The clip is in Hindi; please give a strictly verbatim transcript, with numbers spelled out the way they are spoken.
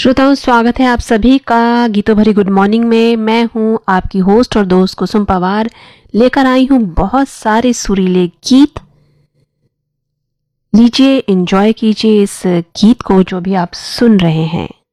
श्रोताओं, स्वागत है आप सभी का गीतों भरी गुड मॉर्निंग में। मैं हूं आपकी होस्ट और दोस्त कुसुम पवार, लेकर आई हूं बहुत सारे सुरीले गीत। लीजिए, एंजॉय कीजिए इस गीत को जो भी आप सुन रहे हैं।